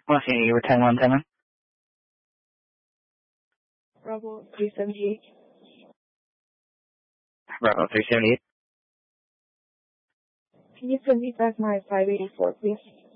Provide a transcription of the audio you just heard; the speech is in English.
Well, can you return one time? Bravo 378. Bravo 378. Can you send me back my 584, please?